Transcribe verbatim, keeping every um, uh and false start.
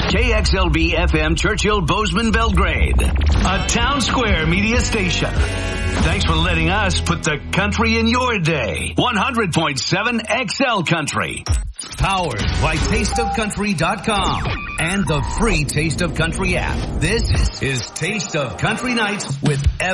K X L B F M Churchill Bozeman Belgrade, a Town Square media station. Thanks for letting us put the country in your day. one hundred point seven X L Country. Powered by taste of country dot com and the free Taste of Country app. This is Taste of Country Nights with Evan.